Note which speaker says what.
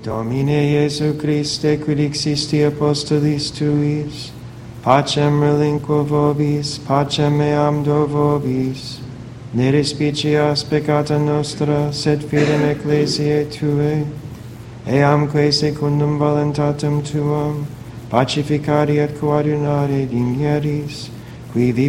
Speaker 1: Domine Iesu Christe, quid existi apostolis tuis, pacem relinquo vobis, pacem meam do vobis. Ne respicias peccata nostra, sed fidem ecclesiae Tuae, eamque secundum voluntatem Tuam, pacificari et coadunare digneris, qui